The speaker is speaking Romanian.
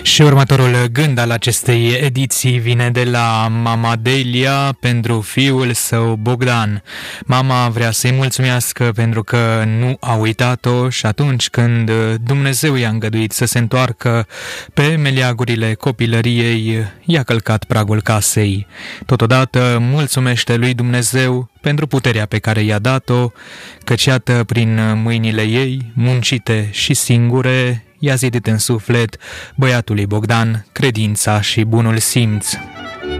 Și următorul gând al acestei ediții vine de la mama Delia pentru fiul său Bogdan. Mama vrea să-i mulțumească pentru că nu a uitat-o și atunci când Dumnezeu i-a îngăduit să se întoarcă pe meleagurile copilăriei, i-a călcat pragul casei. Totodată mulțumește lui Dumnezeu pentru puterea pe care i-a dat-o, căci iată prin mâinile ei, muncite și singure, i-a zidit în suflet băiatului Bogdan credința și bunul simț.